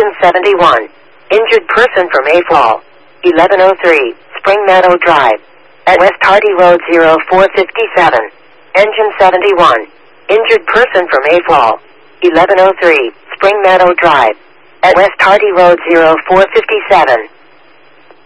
Engine 71. Injured person from Mayfall. 1103, Spring Meadow Drive. At West Hardy Road 0457. Engine 71. Injured person from Mayfall. 1103, Spring Meadow Drive. At West Hardy Road 0457.